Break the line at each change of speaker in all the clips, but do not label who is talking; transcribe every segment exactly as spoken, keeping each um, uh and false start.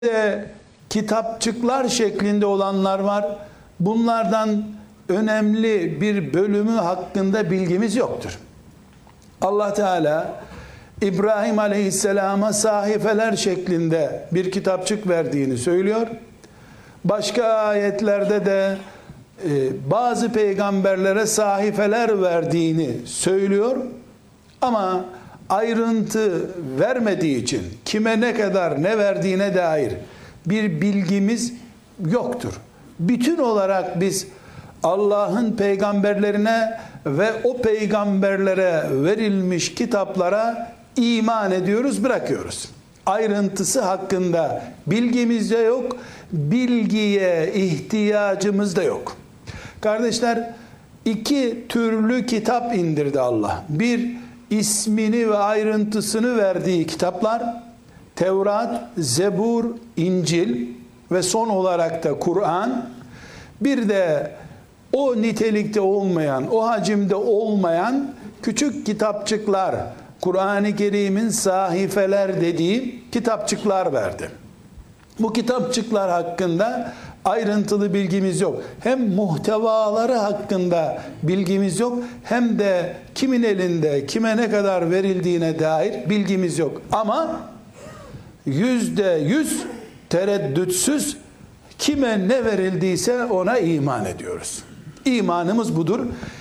de kitapçıklar şeklinde olanlar var. Bunlardan önemli bir bölümü hakkında bilgimiz yoktur. Allah Teala İbrahim Aleyhisselam'a sahifeler şeklinde bir kitapçık verdiğini söylüyor. Başka ayetlerde de e, bazı peygamberlere sahifeler verdiğini söylüyor. Ama ayrıntı vermediği için kime ne kadar ne verdiğine dair bir bilgimiz yoktur. Bütün olarak biz Allah'ın peygamberlerine ve o peygamberlere verilmiş kitaplara iman ediyoruz, bırakıyoruz. Ayrıntısı hakkında bilgimiz de yok, bilgiye ihtiyacımız da yok. Kardeşler, iki türlü kitap indirdi Allah. Bir, ismini ve ayrıntısını verdiği kitaplar, Tevrat, Zebur, İncil ve son olarak da Kur'an. Bir de o nitelikte olmayan, o hacimde olmayan küçük kitapçıklar, Kur'an-ı Kerim'in sahifeler dediği kitapçıklar verdi. Bu kitapçıklar hakkında ayrıntılı bilgimiz yok. Hem muhtevaları hakkında bilgimiz yok, hem de kimin elinde, kime ne kadar verildiğine dair bilgimiz yok. Ama yüzde yüz tereddütsüz kime ne verildiyse ona iman ediyoruz. İmanımız budur.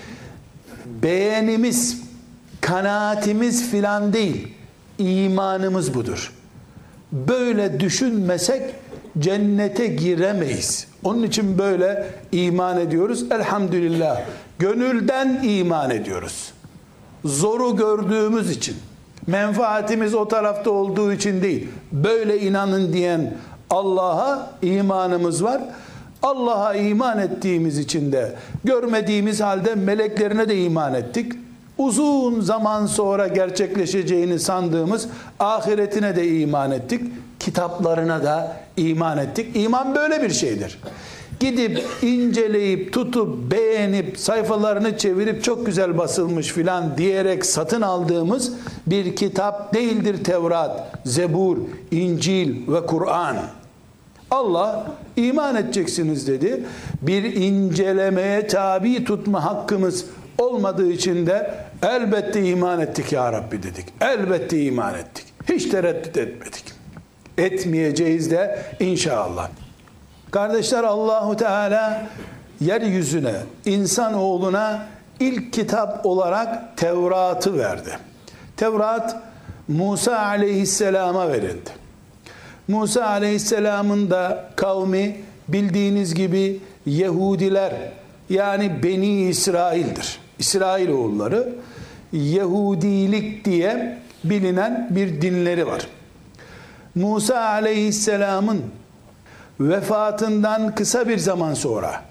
Beğenimiz, kanaatimiz filan değil, imanımız budur. Böyle düşünmesek cennete giremeyiz. Onun için böyle iman ediyoruz. Elhamdülillah. Gönülden iman ediyoruz. Zoru gördüğümüz için, menfaatimiz o tarafta olduğu için değil. Böyle inanın diyen Allah'a imanımız var. Allah'a iman ettiğimiz için de görmediğimiz halde meleklerine de iman ettik. Uzun zaman sonra gerçekleşeceğini sandığımız ahiretine de iman ettik. Kitaplarına da iman ettik. İman böyle bir şeydir. Gidip inceleyip tutup beğenip sayfalarını çevirip çok güzel basılmış filan diyerek satın aldığımız bir kitap değildir Tevrat, Zebur, İncil ve Kur'an. Allah iman edeceksiniz dedi. Bir incelemeye tabi tutma hakkımız olmadığı için de elbette iman ettik ya Rabbi dedik. Elbette iman ettik. Hiç tereddüt etmedik. Etmeyeceğiz de inşallah. Kardeşler, Allahu Teala yeryüzüne, insanoğluna ilk kitap olarak Tevrat'ı verdi. Tevrat Musa Aleyhisselam'a verildi. Musa Aleyhisselam'ın da kavmi bildiğiniz gibi Yahudiler, yani Beni İsrail'dir. İsrailoğulları, Yahudilik diye bilinen bir dinleri var. Musa Aleyhisselam'ın vefatından kısa bir zaman sonra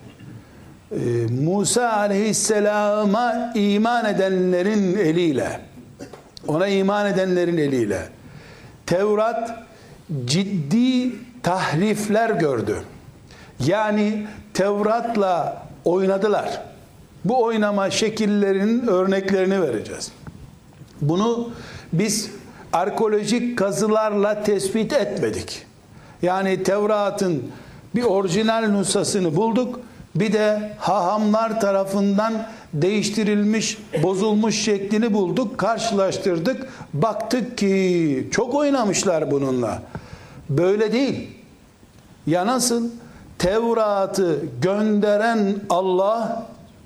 Musa Aleyhisselam'a iman edenlerin eliyle, ona iman edenlerin eliyle Tevrat ciddi tahrifler gördü. Yani Tevrat'la oynadılar. Bu oynama şekillerinin örneklerini vereceğiz. Bunu biz arkeolojik kazılarla tespit etmedik. Yani Tevrat'ın bir orijinal nüshasını bulduk. Bir de hahamlar tarafından değiştirilmiş, bozulmuş şeklini bulduk, karşılaştırdık. Baktık ki çok oynamışlar bununla. Böyle değil. Ya nasıl? Tevrat'ı gönderen Allah,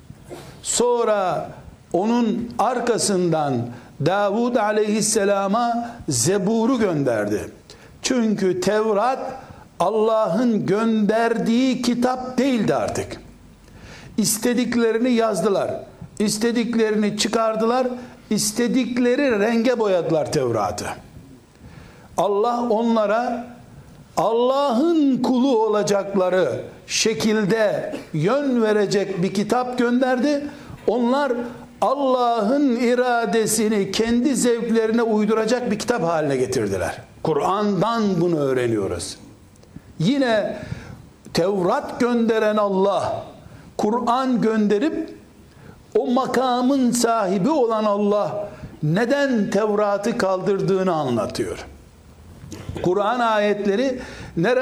sonra onun arkasından Davud Aleyhisselam'a Zebur'u gönderdi. Çünkü Tevrat Allah'ın gönderdiği kitap değildi artık. İstediklerini yazdılar, istediklerini çıkardılar, istedikleri renge boyadılar Tevrat'ı. Allah onlara Allah'ın kulu olacakları şekilde yön verecek bir kitap gönderdi. Onlar Allah'ın iradesini kendi zevklerine uyduracak bir kitap haline getirdiler. Kur'an'dan bunu öğreniyoruz. Yine Tevrat gönderen Allah, Kur'an gönderip o makamın sahibi olan Allah neden Tevrat'ı kaldırdığını anlatıyor. Kur'an ayetleri Nerede